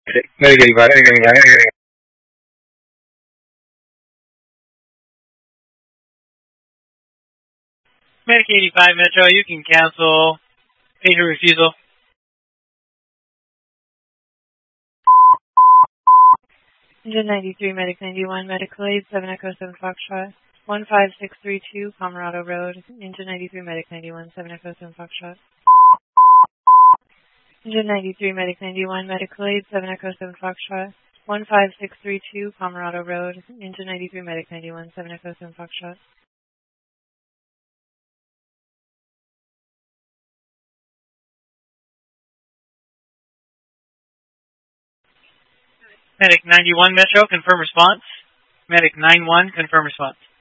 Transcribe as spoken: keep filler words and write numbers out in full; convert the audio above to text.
Medic eighty-five, Medic eighty-five. Medic eighty-five Metro, you can cancel pager refusal. Engine ninety-three, Medic ninety-one, Medical Aid, seven Echo seven Foxtrot, one five six three two, Pomerado Road. Engine ninety-three, Medic ninety-one, seven Echo seven Foxtrot. Engine ninety-three, Medic ninety-one, Medical Aid, seven Echo seven Foxtrot, one five six three two, Pomerado Road. Engine ninety-three, Medic ninety-one, seven Echo seven Foxtrot. Medic ninety-one Metro, confirm response. Medic nine one, confirm response.